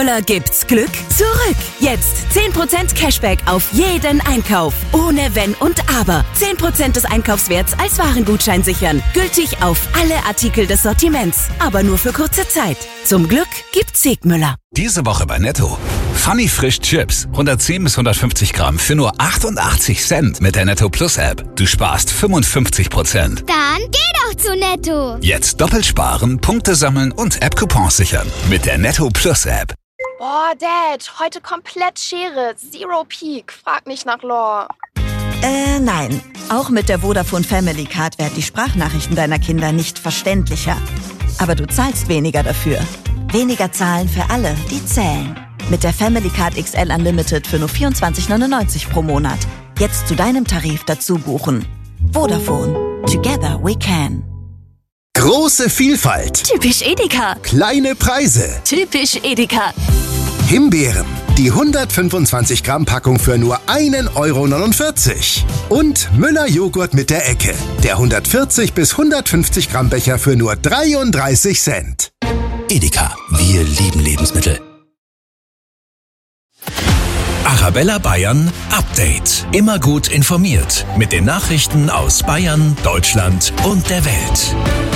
Gibt's Glück zurück. Jetzt 10% Cashback auf jeden Einkauf. Ohne Wenn und Aber. 10% des Einkaufswerts als Warengutschein sichern. Gültig auf alle Artikel des Sortiments. Aber nur für kurze Zeit. Zum Glück gibt's Siegmüller. Diese Woche bei Netto. Funny Frisch Chips. 110 bis 150 Gramm für nur 88 Cent mit der Netto Plus App. Du sparst 55%. Dann geh doch zu Netto. Jetzt doppelt sparen, Punkte sammeln und App-Coupons sichern. Mit der Netto Plus App. Boah, Dad, heute komplett Schere. Zero Peak. Frag nicht nach Lore. Nein. Auch mit der Vodafone Family Card werden die Sprachnachrichten deiner Kinder nicht verständlicher. Aber du zahlst weniger dafür. Weniger zahlen für alle, die zählen. Mit der Family Card XL Unlimited für nur 24,99 pro Monat. Jetzt zu deinem Tarif dazu buchen. Vodafone. Together we can. Große Vielfalt. Typisch Edeka. Kleine Preise. Typisch Edeka. Himbeeren. Die 125 Gramm Packung für nur 1,49 €. Und Müller Joghurt mit der Ecke. Der 140 bis 150 Gramm Becher für nur 33 Cent. Edeka. Wir lieben Lebensmittel. Arabella Bayern Update. Immer gut informiert mit den Nachrichten aus Bayern, Deutschland und der Welt.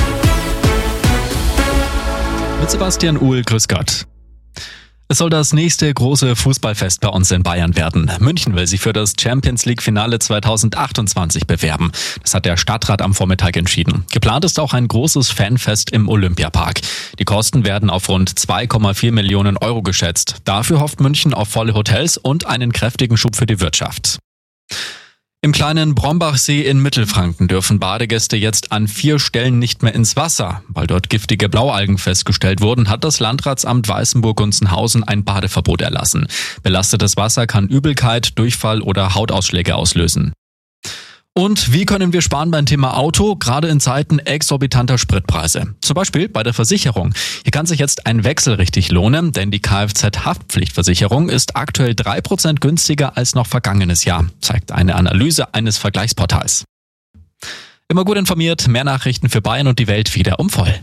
Mit Sebastian Uhl, grüß Gott. Es soll das nächste große Fußballfest bei uns in Bayern werden. München will sich für das Champions-League-Finale 2028 bewerben. Das hat der Stadtrat am Vormittag entschieden. Geplant ist auch ein großes Fanfest im Olympiapark. Die Kosten werden auf rund 2,4 Millionen € geschätzt. Dafür hofft München auf volle Hotels und einen kräftigen Schub für die Wirtschaft. Im kleinen Brombachsee in Mittelfranken dürfen Badegäste jetzt an 4 Stellen nicht mehr ins Wasser. Weil dort giftige Blaualgen festgestellt wurden, hat das Landratsamt Weißenburg-Gunzenhausen ein Badeverbot erlassen. Belastetes Wasser kann Übelkeit, Durchfall oder Hautausschläge auslösen. Und wie können wir sparen beim Thema Auto, gerade in Zeiten exorbitanter Spritpreise? Zum Beispiel bei der Versicherung. Hier kann sich jetzt ein Wechsel richtig lohnen, denn die Kfz-Haftpflichtversicherung ist aktuell 3% günstiger als noch vergangenes Jahr, zeigt eine Analyse eines Vergleichsportals. Immer gut informiert, mehr Nachrichten für Bayern und die Welt wieder um voll.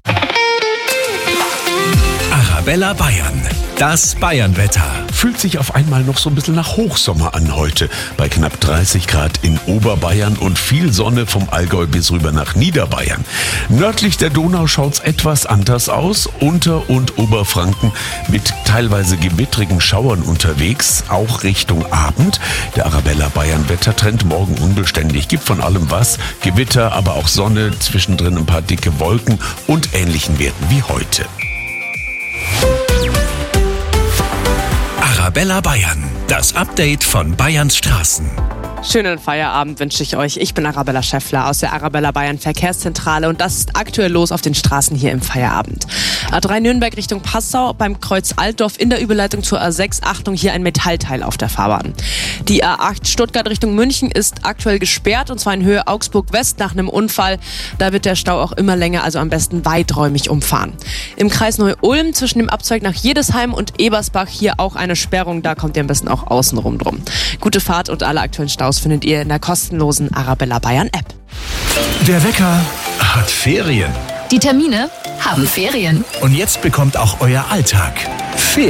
Arabella Bayern. Das Bayernwetter. Fühlt sich auf einmal noch so ein bisschen nach Hochsommer an heute. Bei knapp 30 Grad in Oberbayern und viel Sonne vom Allgäu bis rüber nach Niederbayern. Nördlich der Donau schaut's etwas anders aus. Unter- und Oberfranken mit teilweise gewittrigen Schauern unterwegs, auch Richtung Abend. Der Arabella Bayern Wettertrend morgen unbeständig. Gibt von allem was. Gewitter, aber auch Sonne, zwischendrin ein paar dicke Wolken und ähnlichen Werten wie heute. Arabella Bayern. Das Update von Bayerns Straßen. Schönen Feierabend wünsche ich euch. Ich bin Arabella Schäffler aus der Arabella Bayern Verkehrszentrale und das ist aktuell los auf den Straßen hier im Feierabend. A3 Nürnberg Richtung Passau beim Kreuz Altdorf in der Überleitung zur A6. Achtung, hier ein Metallteil auf der Fahrbahn. Die A8 Stuttgart Richtung München ist aktuell gesperrt und zwar in Höhe Augsburg West nach einem Unfall. Da wird der Stau auch immer länger, also am besten weiträumig umfahren. Im Kreis Neu-Ulm zwischen dem Abzweig nach Jedesheim und Ebersbach hier auch eine Sperrung. Da kommt ihr am besten auch außenrum drum. Gute Fahrt und alle aktuellen Staus findet ihr in der kostenlosen Arabella Bayern App. Der Wecker hat Ferien. Die Termine haben Ferien. Und jetzt bekommt auch euer Alltag Ferien.